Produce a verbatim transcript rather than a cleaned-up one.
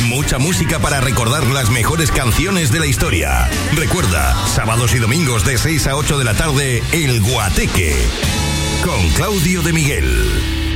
Mucha música para recordar las mejores canciones de la historia. Recuerda, sábados y domingos de seis a ocho de la tarde, El Guateque, con Claudio de Miguel.